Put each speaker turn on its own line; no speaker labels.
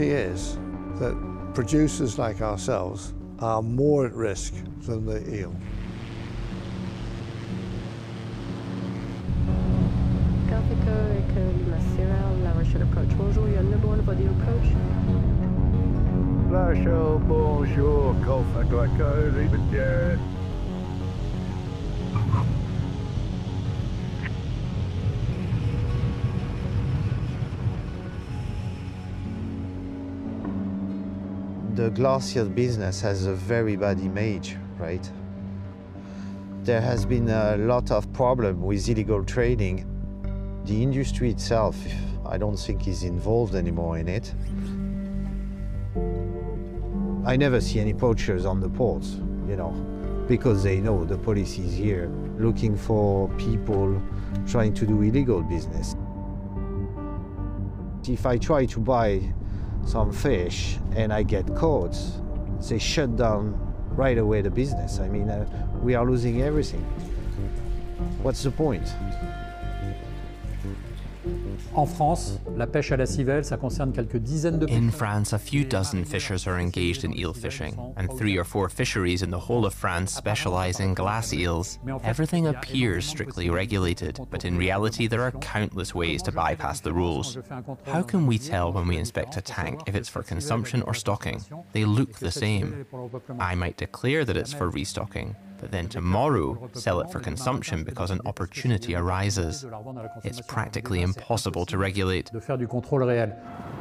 reality is that producers like ourselves are more at risk than the eel.
Galfico, Echo, Lima Sierra, La Rochelle approach. Bonjour, you're number one for the approach.
La Rochelle, bonjour, Golf Echo, Echo, Lima Sierra.
The glacier business has a very bad image, right? There has been a lot of problem with illegal trading. The industry itself, I don't think is involved anymore in it. I never see any poachers on the ports, you know, because they know the police is here looking for people trying to do illegal business. If I try to buy some fish and I get caught, they shut down right away the business. I mean, we are losing everything. What's the point?
En France, la pêche à la civelle, ça concerne quelques dizaines de pêcheurs.
In France, a few dozen fishers are engaged in eel fishing, and 3 or 4 fisheries in the whole of France specialize in glass eels. Everything appears strictly regulated, but in reality there are countless ways to bypass the rules. How can we tell when we inspect a tank if it's for consumption or stocking? They look the same. I might declare that it's for restocking, but then tomorrow sell it for consumption because an opportunity arises. It's practically impossible to regulate.
De faire du contrôle réel.